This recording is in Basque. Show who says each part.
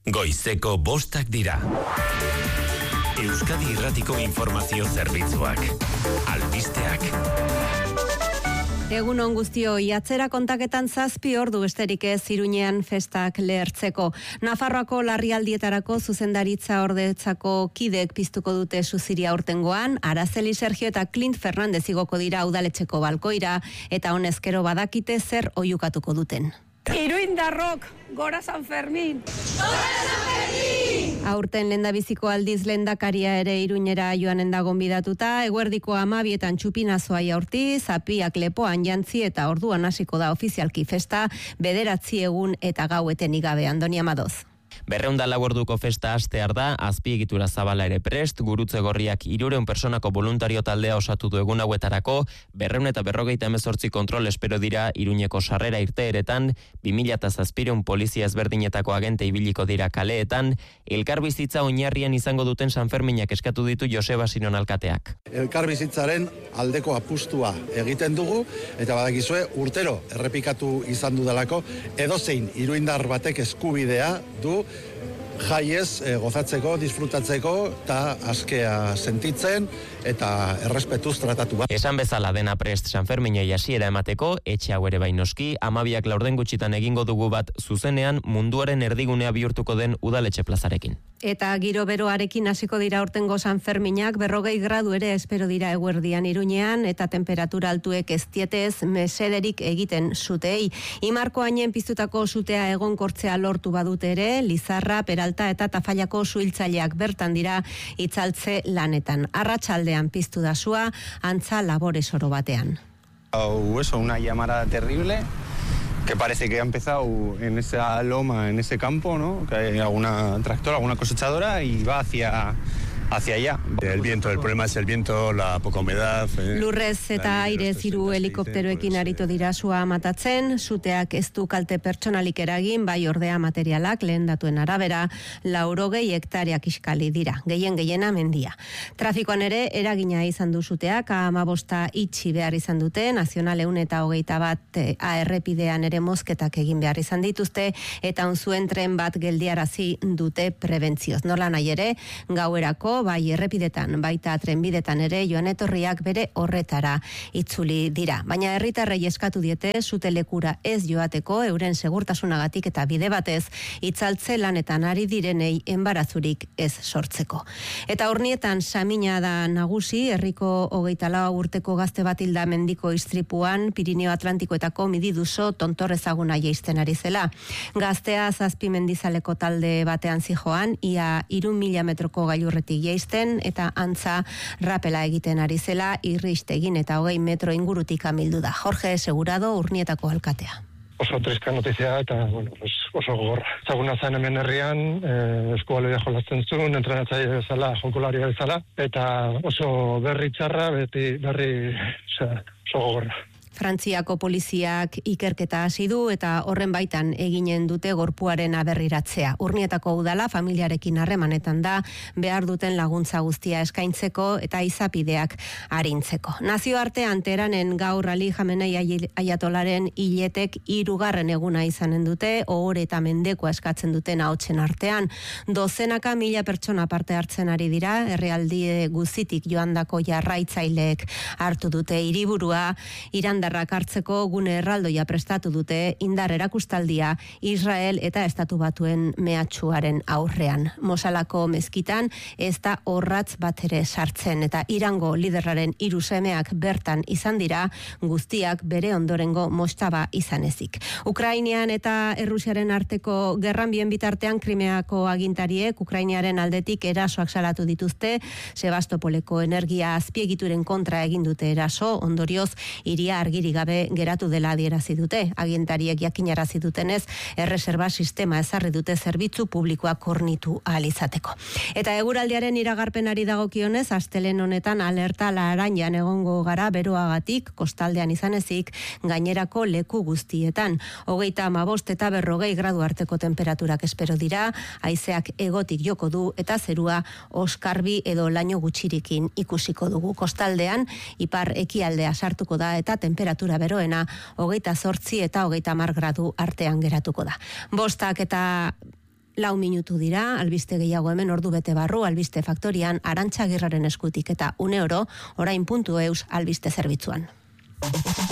Speaker 1: Goizeko 5 dira. Euskadi Irratiko Informazio Zerbitzuak. Albisteak.
Speaker 2: Egun on guztioi, atzera kontaketan 7 ordu besterik ez Iruñean festak lehertzeko. Nafarroako larrialdietarako zuzendaritza ordetzako kidek piztuko dute suziria aurtengoan, Araceli Sergio eta Clint Fernandez igoko dira udaletxeko balkoira, eta honezkero badakite zer oiukatuko duten.
Speaker 3: Iruindarrok, gora San Fermin! Gora San Fermin!
Speaker 2: Aurten lehendabiziko aldiz lehendakaria ere Iruñera joanen da gonbidatuta, eguerdiko 12 txupinazoa jaurti, zapiak lepoan jantzi eta orduan hasiko da ofizialki festa, 9 egun eta gaueten igabe. Andoni Amadoz.
Speaker 4: 204 orduko festa hastear da, azpiegitura zabala ere prest, Gurutze Gorriak 300 personako voluntario taldea osatu du egun hauetarako, 258 kontrol espero dira Iruñeko sarrera irteeretan, 2007 polizia ezberdinetako agente ibiliko dira kaleetan, elkarbizitza oinarrian izango duten Sanferminak eskatu ditu Joseba Sinon alkateak.
Speaker 5: Elkarbizitzaren aldeko apustua egiten dugu, eta badakizue urtero errepikatu izan dudalako, edozein iruindar batek eskubidea du jaiez gozatzeko, disfrutatzeko eta askea sentitzen eta errespetuz tratatu bat.
Speaker 4: Esan bezala dena prest Sanferminei hasiera emateko, etxe hau ere bainoski, 12 laurden gutxitan egingo dugu bat zuzenean munduaren erdigunea bihurtuko den udaletxe plazarekin.
Speaker 2: Eta giro beroarekin hasiko dira aurtengo Sanferminak, 40 gradu ere espero dira eguerdian Iruñean, eta temperatura altuek ez dietez mesederik egiten sutei. Imarko hainen piztutako sutea egonkortzea lortu badute ere, Lizarra, Peralta eta Tafallako suhiltzaileak bertan dira itzaltze lanetan. Arratsaldean piztu da sua, antza labore soro batean.
Speaker 6: Una llamada terrible que parece que ha empezado en esa loma, en ese campo, ¿no? Que hay alguna tractora, alguna cosechadora y va hacia allá.
Speaker 5: El viento, el problema es el viento, la poca humedad.
Speaker 2: Lurrez eta airez 3 helikopteroekin aritu dira sua matatzen, suteak ez du kalte pertsonalik eragin, bai ordea materialak lehen datuen arabera, 80 hektareak iskali dira, gehiena mendia. Trafikoan ere eragina izan du suteak, 15 itxi behar izan dute, Nazional 121 errepidean ere mozketak egin behar izan dituzte, eta onzuen tren bat geldiarazi dute prebentzioz. Nola nahi ere, gauerako bai errepidetan, baita trenbidetan ere joan etorriak bere horretara itzuli dira. Baina herritarrei eskatu diete sute lekura ez joateko, euren segurtasunagatik eta bide batez itzaltze lanetan ari direnei enbarazurik ez sortzeko. Eta Urnietan samina da nagusi, herriko 24 urteko gazte bat hilda mendiko istripuan, Pirineo Atlantikoetako Mididuso tontor ezaguna jaisten ari zela. Gaztea 7 mendizaleko talde batean zijoan, ia 3.000 metroko gailurretik jaisten eta antza rapela egiten ari zela, irrist egin eta 20 metro ingurutik amildu da. Jorge Segurado, Urnietako alkatea.
Speaker 7: Oso treska notizia eta oso gogorra. Zaguna zen hemen herrian, eskubalea jolasten zuen, entrenatzaile bezala, jokularia bezala, eta oso berri txarra, oso gogorra.
Speaker 2: Frantziako poliziak ikerketa hasi du eta horren baitan eginen dute gorpuaren aberriratzea. Urnietako udala familiarekin harremanetan da, behar duten laguntza guztia eskaintzeko eta izapideak arintzeko. Nazioartean Teheranen gaur Ali Khamenei aiatolaren hiletek 3. eguna izanen dute, ohore eta mendekoa eskatzen duten ahotsen artean. Dozenaka mila pertsona parte hartzen ari dira, herrialdi guzitik joandako jarraitzaileek hartu dute hiriburua, Irandarrak hartzeko gune erraldoia prestatu dute indar erakustaldia Israel eta Estatu Batuen mehatxuaren aurrean. Mosalako mezkitan ez da orratz bat ere sartzen eta Irango liderraren 3 semeak bertan izan dira, guztiak bere ondorengo mostaba izan ezik. Ukrainian eta Errusiaren arteko gerran bien bitartean Krimeako agintariek Ukrainiaren aldetik erasoak salatu dituzte, Sebastopoleko energia azpiegituren kontra egin dute eraso, ondorioz hiria argirik gabe geratu dela adierazi dute. Agintariek jakinarazi dutenez, erreserba sistema ezarri dute zerbitzu publikoak hornitu ahal izateko. Eta eguraldiaren iragarpenari dagokionez, astelehen honetan alerta laranja egongo gara beroagatik, kostaldean izan ezik, gainerako leku guztietan. 35 eta 40 gradu arteko temperaturak espero dira, haizeak egotik joko du eta zerua oskarbi edo laino gutxirikin ikusiko dugu. Kostaldean, ipar ekialdea sartuko da eta temperatura beroena 28 eta 30 gradu artean geratuko da. 5 eta 4 minutu dira, albiste gehiago hemen ordu bete barru, albiste faktorian, Arantxa Agirreren eskutik eta une oro, orain.eus albiste zerbitzuan.